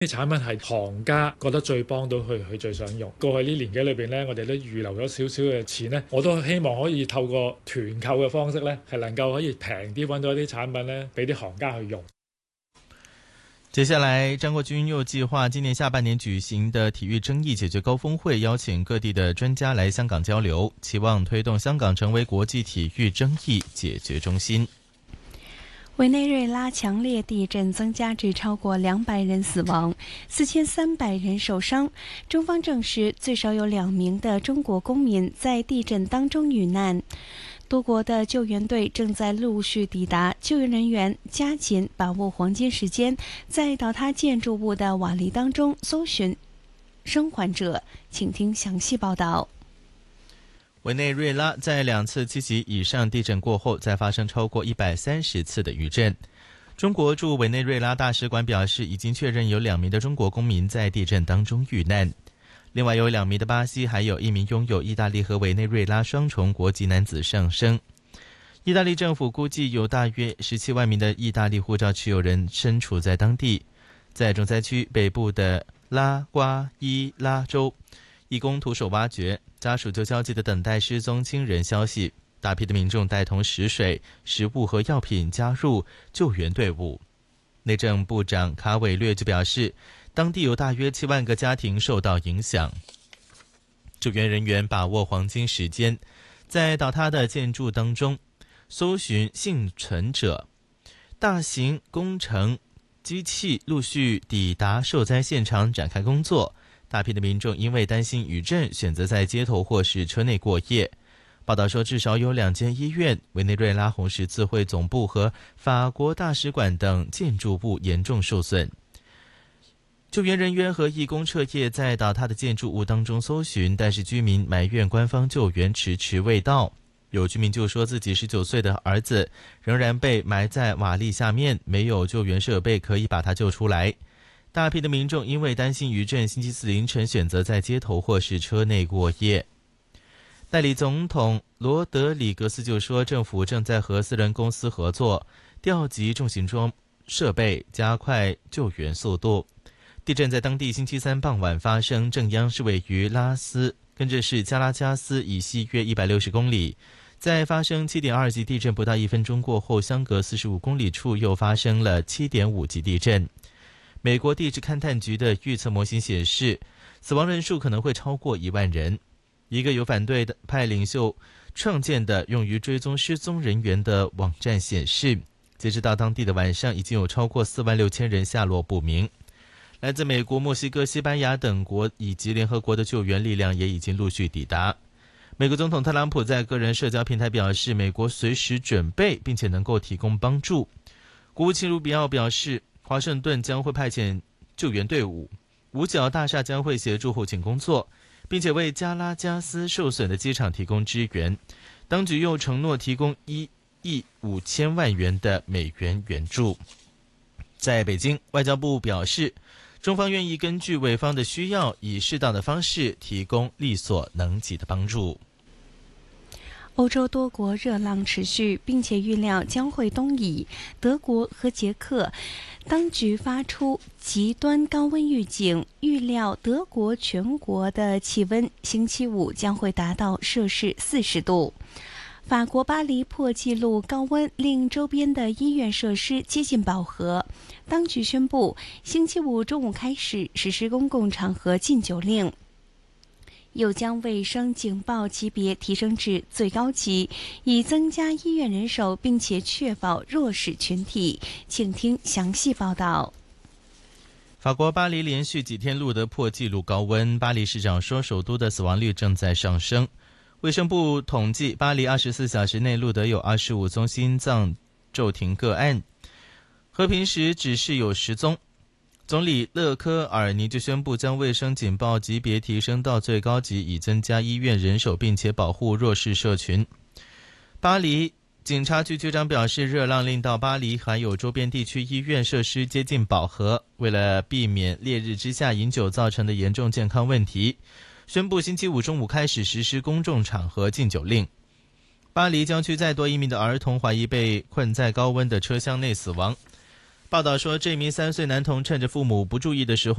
啲產品係行家覺得最幫到佢最想用。過去呢年幾裏邊呢，我哋都預留咗少少嘅錢呢，我都希望可以透過團購嘅方式呢，係能夠可以平啲揾到一啲產品呢，俾啲行家去用。 接下來，張國軍又計劃今年下半年舉行的體育爭議解決高峰會，邀請各地的專家來香港交流，期望推動香港成為國際體育爭議解決中心。 委內瑞拉強烈地震增加至超過200人死亡，4300人受傷。中方證實，最少有2名的中國公民在地震當中遇難。多國的救援隊正在陸續抵達，救援人員加緊把握黃金時間，在倒塌建築物的瓦礫當中搜尋生還者。請聽詳細報道。 委內瑞拉在2次7級以上地震過後，再發生超過130次的餘震。中國駐委內瑞拉大使館表示，已經確認有2名的中國公民在地震當中遇難，另外有2名的巴西，還有1名擁有意大利和委內瑞拉雙重國籍男子喪生。意大利政府估計有大約17萬名的意大利護照持有人身處在當地。在重災區北部的拉瓜伊拉州，義工徒手挖掘，家屬就焦急地等待失蹤親人消息。大批的民眾帶同食水、食物和藥品加入救援隊伍。內政部長卡偉略就表示，當地有大約7萬個家庭受到影響。救援人員把握黃金時間，在倒塌的建築當中搜尋幸存者。大型工程機器陸續抵達受災現場展開工作。大批的民眾因為擔心餘震，選擇在街頭或是車內過夜。報道說，至少有2間醫院、委內瑞拉紅十字會總部和法國大使館等建築物嚴重受損。救援人員和義工徹夜在倒塌的建築物當中搜尋，但是居民埋怨官方救援遲遲未到。有居民就說自己19歲的兒子仍然被埋在瓦礫下面，沒有救援設備可以把他救出來。大批的民眾因為擔心餘震，星期四凌晨選擇在街頭或是車內過夜。代理總統羅德里格斯就說，政府正在和私人公司合作，調集重型裝設備，加快救援速度。地震在當地星期三傍晚發生，震央是位於拉斯，跟着是加拉加斯以西約160公里。在發生 7.2 級地震不到1分鐘過後，相隔45公里處又發生了 7.5 級地震。美國地質勘探局的預測模型顯示，死亡人數可能會超過1萬人。一個由反對派領袖創建的用於追蹤失蹤人員的網站顯示，截至到當地的晚上，已經有超過46000人下落不明。來自美國、墨西哥、西班牙等國以及聯合國的救援力量也已經陸續抵達。美國總統特朗普在個人社交平台表示，美國隨時準備並且能夠提供幫助。國務卿盧比奧表示，華盛頓將會派遣救援隊伍，五角大廈將會協助後勤工作，並且為加拉加斯受損的機場提供支援。當局又承諾提供1億5千萬元的美元援助。在北京，外交部表示，中方願意根據委方的需要，以適當的方式提供力所能及的幫助。 歐洲多國熱浪持續，並且預料將會東移。德國和捷克當局發出極端高溫預警，預料德國全國的氣溫星期五將會達到攝氏40度。法國巴黎破紀錄高溫，令周邊的醫院設施接近飽和。當局宣布，星期五中午開始實施公共場合禁酒令，又將衛生警報級別提升至最高級，以增加醫院人手，並且確保弱勢群體。請聽詳細報道。 法國巴黎連續幾天錄得破紀錄高溫，巴黎市長說，首都的死亡率正在上升。衛生部統計，巴黎24小時內錄得有25宗心臟驟停個案，和平時只是有10宗。總理勒科爾尼就宣布將衛生警報級別提升到最高級，以增加醫院人手，並且保護弱勢社群。巴黎警察局局長表示，熱浪令到巴黎還有周邊地區醫院設施接近飽和，為了避免烈日之下飲酒造成的嚴重健康問題，宣布星期五中午開始實施公眾場合禁酒令。巴黎郊區再多1名的兒童懷疑被困在高溫的車廂內死亡。 报道说，这名3岁男童趁着父母不注意的时候